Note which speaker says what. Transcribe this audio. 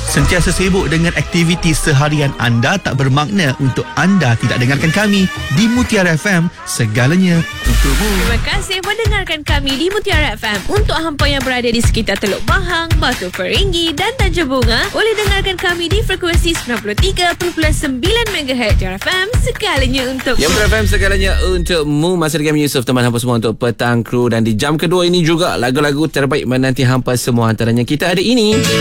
Speaker 1: Sentiasa sibuk dengan aktiviti seharian anda tak bermakna untuk anda tidak dengarkan kami di Mutiara FM, segalanya untukmu.
Speaker 2: Terima kasih mendengarkan kami di Mutiara FM. Untuk hampa yang berada di sekitar Teluk Bahang, Batu Peringgi dan Tanjung Bunga, boleh dengarkan kami di frekuensi 93.9 MHz. Mutiara FM, segalanya untuk
Speaker 3: Mutiara FM, segalanya untukmu. Masa dengan Yusuf, teman hampa semua untuk petang kru. Dan di jam kedua ini juga lagu-lagu terbaik menanti hampa semua. Antaranya kita ada ini.